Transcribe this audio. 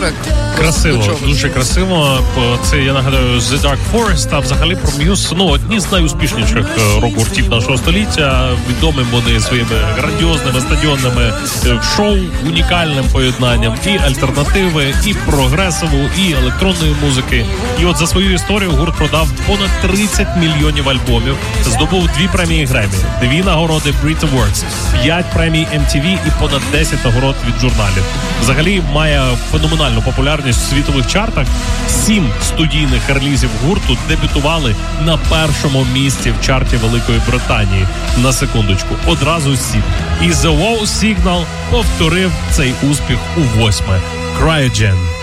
саундтрек. Красиво, дуже красиво. Це, я нагадаю, The Dark Forest, а взагалі про Muse, одні з найуспішніших рок-гуртів нашого століття. Відомим вони своїми грандіозними стадіонними шоу, унікальним поєднанням і альтернативи, і прогресову, і електронної музики. І от за свою історію гурт продав понад 30 мільйонів альбомів, здобув 2 премії Греммі, 2 нагороди Brit Awards, 5 премій MTV і понад 10 нагород від журналів. Взагалі має феноменальну популярність в світових чартах. 7 студійних релізів гурту дебютували на першому місці в чарті Великої Британії. На секундочку, одразу 7. І The Wow Signal повторив цей успіх у 8-ме. Cryogen.